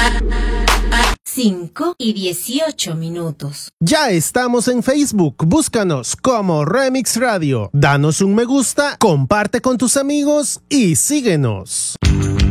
5:18. Ya estamos en Facebook, búscanos como Remix Radio. Danos un me gusta, comparte con tus amigos y síguenos.